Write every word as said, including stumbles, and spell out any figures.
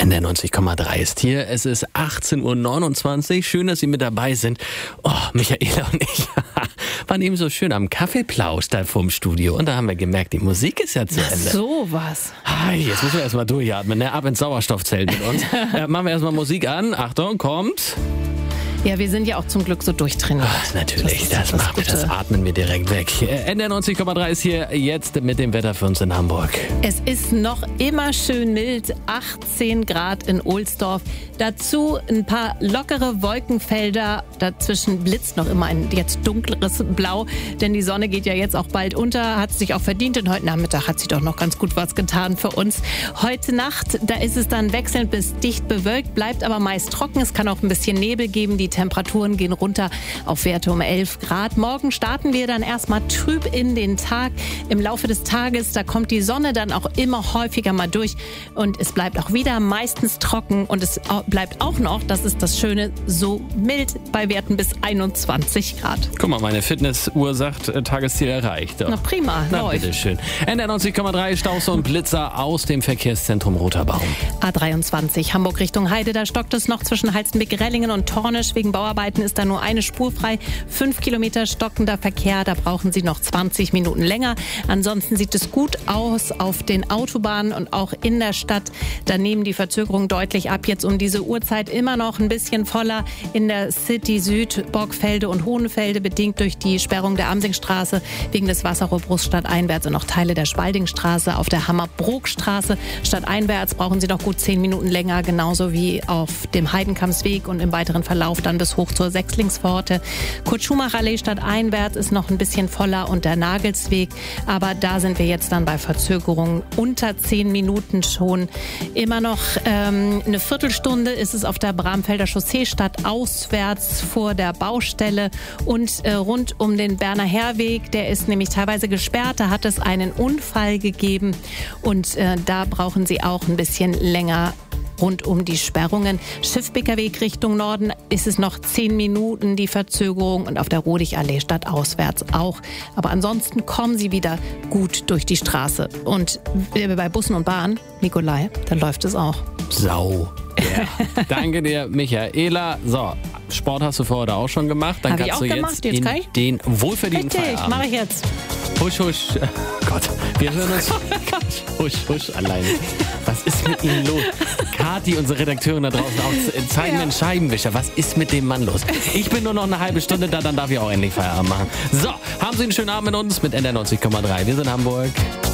N D R neunzig Komma drei ist hier. Es ist achtzehn Uhr neunundzwanzig. Schön, dass Sie mit dabei sind. Oh, Michaela und ich waren eben so schön am Kaffeeplausch da vorm Studio. Und da haben wir gemerkt, die Musik ist ja zu Ach, Ende. sowas. Hi, jetzt müssen wir erstmal durchatmen. Ne? Ab ins Sauerstoffzelt mit uns. äh, machen wir erstmal Musik an. Achtung, kommt. Ja, wir sind ja auch zum Glück so durchtrainiert. Ach, natürlich, das, das machen wir, Gute. das atmen wir direkt weg. Äh, N D R neunzig Komma drei ist hier jetzt mit dem Wetter für uns in Hamburg. Es ist noch immer schön mild, achtzehn Grad in Ohlsdorf. Dazu ein paar lockere Wolkenfelder. Dazwischen blitzt noch immer ein jetzt dunkleres Blau, denn die Sonne geht ja jetzt auch bald unter, hat sich auch verdient. Und heute Nachmittag hat sie doch noch ganz gut was getan für uns. Heute Nacht, da ist es dann wechselnd bis dicht bewölkt, bleibt aber meist trocken. Es kann auch ein bisschen Nebel geben. Die Temperaturen gehen runter auf Werte um elf Grad. Morgen starten wir dann erstmal trüb in den Tag. Im Laufe des Tages, da kommt die Sonne dann auch immer häufiger mal durch. Und es bleibt auch wieder meistens trocken. Und es bleibt auch noch, das ist das Schöne, so mild bei Werten bis einundzwanzig Grad. Guck mal, meine Fitnessuhr sagt, äh, Tagesziel erreicht. Na prima, Na, läuft. bitteschön. N D R neunzig Komma drei, Staus und Blitzer aus dem Verkehrszentrum Roter Baum. A dreiundzwanzig, Hamburg Richtung Heide, da stockt es noch zwischen Halstenbeck-Rellingen und Tornisch. Wegen Bauarbeiten ist da nur eine Spur frei. Fünf Kilometer stockender Verkehr, da brauchen Sie noch zwanzig Minuten länger. Ansonsten sieht es gut aus auf den Autobahnen und auch in der Stadt. Da nehmen die Verzögerungen deutlich ab. Jetzt um diese Uhrzeit immer noch ein bisschen voller in der City Süd, Borgfelde und Hohenfelde, bedingt durch die Sperrung der Amsingstraße wegen des Wasserrohrbruchs stadteinwärts und auch Teile der Spaldingstraße. Auf der Hammerbrookstraße stadteinwärts brauchen Sie noch gut zehn Minuten länger, genauso wie auf dem Heidenkampsweg und im weiteren Verlauf dann bis hoch zur Sechslingspforte. Kurt-Schumacher-Allee stadteinwärts ist noch ein bisschen voller und der Nagelsweg, aber da sind wir jetzt dann bei Verzögerungen unter zehn Minuten schon. Immer noch ähm, eine Viertelstunde ist es auf der Bramfelder Chaussee stadtauswärts vor der Baustelle und äh, rund um den Berner Herweg, der ist nämlich teilweise gesperrt, da hat es einen Unfall gegeben und äh, da brauchen Sie auch ein bisschen länger rund um die Sperrungen. Schiffbeker Weg Richtung Norden ist es noch zehn Minuten die Verzögerung und auf der Rodig-Allee stadtauswärts auch. Aber ansonsten kommen Sie wieder gut durch die Straße. Und bei Bussen und Bahnen, Nikolai, da läuft es auch. Sau. Ja. Danke dir, Michaela. So, Sport hast du für heute auch schon gemacht. Dann Hab ich kannst auch du gemacht. jetzt, Jetzt in kann ich? den wohlverdienten Richtig, Feierabend. mache ich jetzt. Husch, husch. Gott, wir hören uns. Husch, husch, alleine. Was ist mit Ihnen los? Kathi, unsere Redakteurin da draußen, auch zeigen mir einen Scheibenwischer. Was ist mit dem Mann los? Ich bin nur noch eine halbe Stunde da, dann darf ich auch endlich Feierabend machen. So, haben Sie einen schönen Abend mit uns mit N D R neunzig Komma drei. Wir sind Hamburg.